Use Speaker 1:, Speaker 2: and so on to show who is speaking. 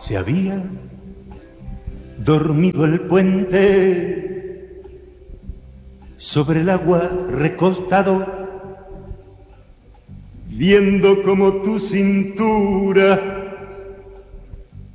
Speaker 1: Se había dormido el puente sobre el agua recostado, viendo como tu cintura